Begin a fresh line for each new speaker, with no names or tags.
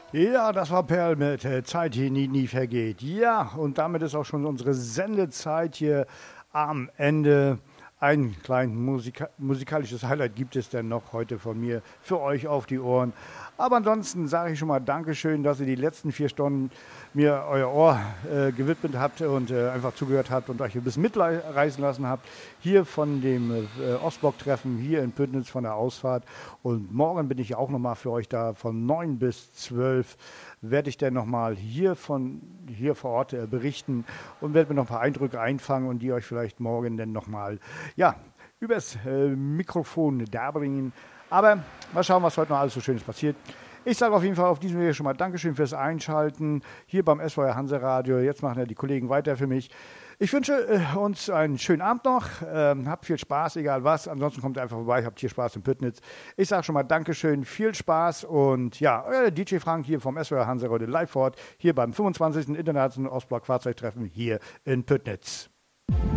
Ja, das war Perl mit Zeit, die nie vergeht. Ja, und damit ist auch schon unsere Sendezeit hier am Ende. Ein kleines musikalisches Highlight gibt es denn noch heute von mir für euch auf die Ohren. Aber ansonsten sage ich schon mal Dankeschön, dass ihr die letzten 4 Stunden mir euer Ohr gewidmet habt und einfach zugehört habt und euch ein bisschen mitreißen lassen habt. Hier von dem Ostblock-Treffen hier in Püttnitz von der Ausfahrt. Und morgen bin ich auch nochmal für euch da von 9 bis 12 werde ich dann nochmal hier vor Ort berichten und werde mir noch ein paar Eindrücke einfangen und die euch vielleicht morgen dann nochmal, ja, übers Mikrofon darbringen. Aber mal schauen, was heute noch alles so Schönes passiert. Ich sage auf jeden Fall auf diesem Weg schon mal Dankeschön fürs Einschalten hier beim SVR Hanseradio. Jetzt machen ja die Kollegen weiter für mich. Ich wünsche uns einen schönen Abend noch. Habt viel Spaß, egal was. Ansonsten kommt einfach vorbei. Habt hier Spaß in Püttnitz. Ich sage schon mal Dankeschön, viel Spaß. Und ja, euer DJ Frank hier vom SVR Hanseradio live vor Ort hier beim 25. Internationalen Ostblock Fahrzeugtreffen hier in Püttnitz.